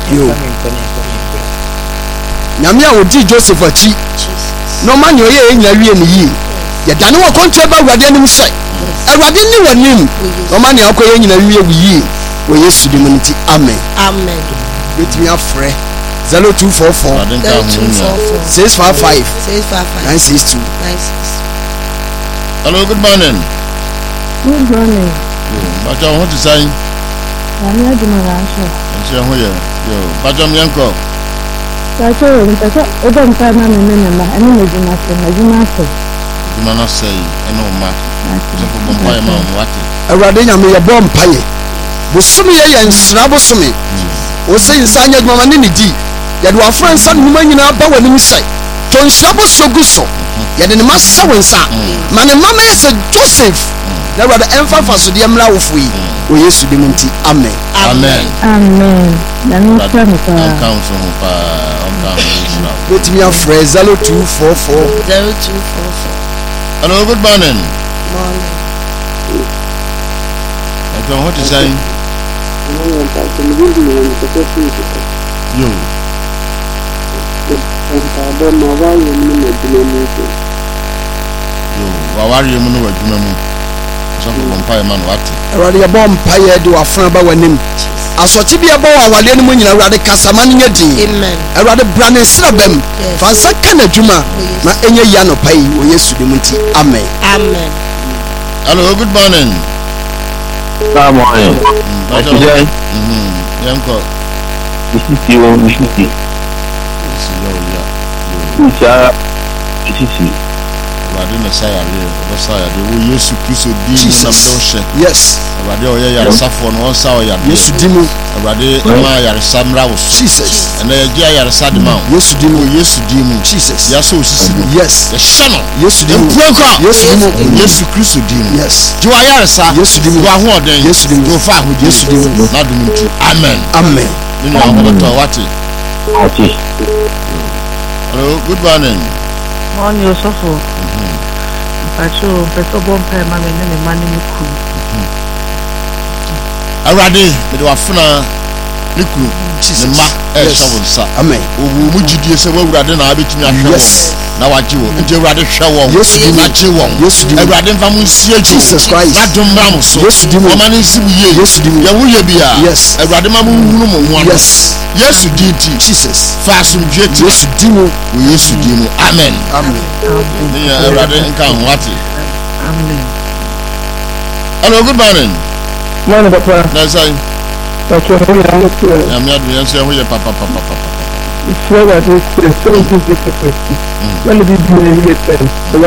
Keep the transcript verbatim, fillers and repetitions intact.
yo nyame a odi Joseph achi no man yo ye nya wie ne yi ya dane wo kontra ba awurade anim sai awurade ni wanim no man ya akoye nyina wie wi yi wo Yesu di munti amen amen with me afre zero two four four six five five nine six two. Hello, good morning. Good morning. Bajam, what is saying? I'm not doing my answer. I'm saying, who are you? Bajam Yanko. That's all. That's all. I don't find my name. I know you must say. You must say. You must say. I know, Matt. So for Bombay, man, what? A radina me a bomb pie. Busumi and Snabosumi. O say, Sanya Mamanini. Yet our friends and women in our power in sight. John Snabos so good so. Yet in the master when sa. Man and mamma is a Joseph. There were the emphasis of the Emla of we. We used to be munti. Amen. Amen. Amen. Let me come to council. Let me a phrase zero two four four zero two four four. Hello, good morning. Morning. I don't want to say. You. Yo, wawari you know what you mean? Some vampire man what? Already a bomb pie do a friend about him. As what you be about our little money, I rather Casaman in your day. Amen. I rather brand and them. Fansa can a juma, my any yano pay, or yes to the munti. Amen. Amen. Hello, good morning. Good morning. Mm-hmm. Yanko. This is you, this is you. Yeah, this is you. Wadi Messiah, Messiah, the way you Christ did some notion. Yes. Wadi Oya Yarasafon, one sour yard. Yes, you do. Wadi Maya Samra was Jesus. And the Jaya Sadman. Yes, you do. Yes, you do. Jesus. Yes, yes. The Shannon. Yes, you do. Yes, you do. Yes, you Christ did. Yes. Do I Yarasa? Yes, you do. Yes, you do. Go far with yes, you do. Not do. Amen. Amen. You know, I'm going to watch it. Okay. Hello, good morning. Morning, Yosofo. Pacho, Peto Bompe, Mamma, and Manny Niku. Already, but you are Funa Niku, Chisma, and Shawan. Amen. Would you say, well, rather than I be to me? Yes. Now I do. And you rather shower. Yes, you do. Yes, you do. Rather than Jesus Christ. Not John Ramos. Yes, you do. Woman is yes, you do. Yes. I rather Mamma. Yes. Yes, you did. Jesus. Fast and jet. Yes, you do. Yes, you do. Amen. Amen. I rather come what it. Amen. Hello, good morning. Morning, Papa. Nice time. Okay, I'm not the answer. Who are Papa, Papa, Papa? It's so that it's so difficult. When did you do it?